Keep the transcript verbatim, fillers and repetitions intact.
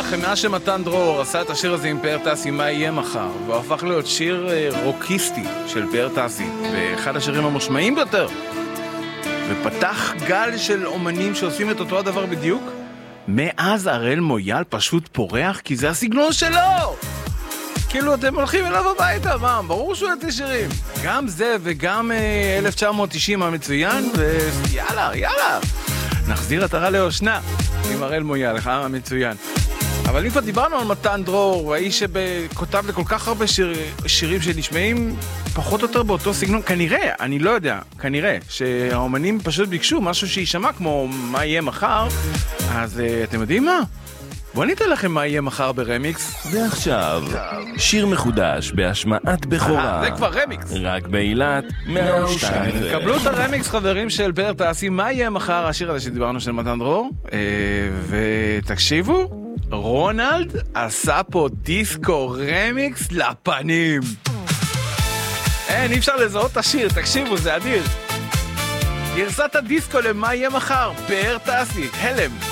לכם, מאז שמתן דרור עשה את השיר הזה עם פאר טסי, מה יהיה מחר, והוא הפך להיות שיר רוקיסטי של פאר טסי, ואחד השירים המושמעים ביותר, ופתח גל של אומנים שעושים את אותו הדבר בדיוק. מאז הראל מויאל פשוט פורח, כי זה הסגנון שלו. כאילו אתם הולכים אליו הביתה, מה? ברור שהוא יתה שירים. גם זה וגם אה, אלף תשע מאות תשעים המצוין, ויאללה, יאללה. נחזיר את הרע לאושנה עם הראל מויאל, לך המצוין. אבל אם כבר דיברנו על מתן דרור, האיש שכותב לכל כך הרבה שיר, שירים שנשמעים פחות או יותר באותו סגנון, כנראה, אני לא יודע, כנראה, שהאומנים פשוט ביקשו משהו שישמע כמו מה יהיה מחר, אז uh, אתם יודעים מה? בואו ניתן לכם מה יהיה מחר ברמיקס. ועכשיו, שיר מחודש בהשמעת בכורה. זה כבר רמיקס. רק באילת, מאה ושתיים. קבלו את הרמיקס, חברים של פאר טסי, מה יהיה מחר, השיר הזה שדיברנו של מתן דרור, ותקשיבו, רונלד עשה פה דיסקו רמיקס לפנים. אין, אי אפשר לזהות את השיר, תקשיבו, זה אדיר. גרסת הדיסקו למה יהיה מחר, פאר טסי, הלם.